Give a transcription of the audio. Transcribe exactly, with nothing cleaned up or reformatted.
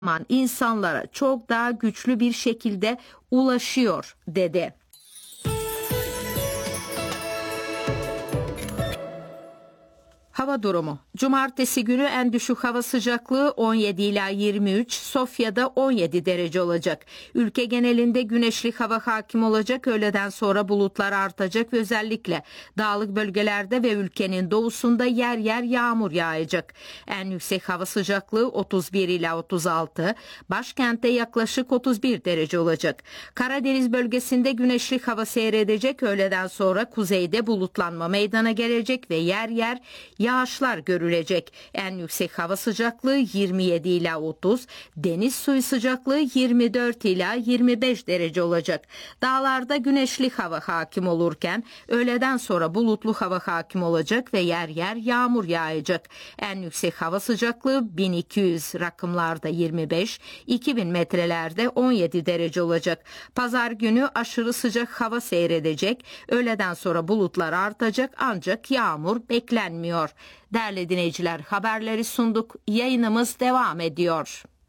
zaman insanlara çok daha güçlü bir şekilde ulaşıyor dedi. Hava durumu. Cumartesi günü en düşük hava sıcaklığı on yedi ila yirmi üç, Sofya'da on yedi derece olacak. Ülke genelinde güneşli hava hakim olacak. Öğleden sonra bulutlar artacak ve özellikle dağlık bölgelerde ve ülkenin doğusunda yer yer yağmur yağacak. En yüksek hava sıcaklığı otuz bir ila otuz altı, başkentte yaklaşık otuz bir derece olacak. Karadeniz bölgesinde güneşli hava seyredecek. Öğleden sonra kuzeyde bulutlanma meydana gelecek ve yer yer yağışlar görülecek. En yüksek hava sıcaklığı yirmi yedi ila otuz, deniz suyu sıcaklığı yirmi dört ila yirmi beş derece olacak. Dağlarda güneşli hava hakim olurken öğleden sonra bulutlu hava hakim olacak ve yer yer yağmur yağacak. En yüksek hava sıcaklığı bin iki yüz rakımlarda yirmi beş, iki bin metrelerde on yedi derece olacak. Pazar günü aşırı sıcak hava seyredecek. Öğleden sonra bulutlar artacak ancak yağmur beklenmiyor. Değerli dinleyiciler, haberleri sunduk. Yayınımız devam ediyor.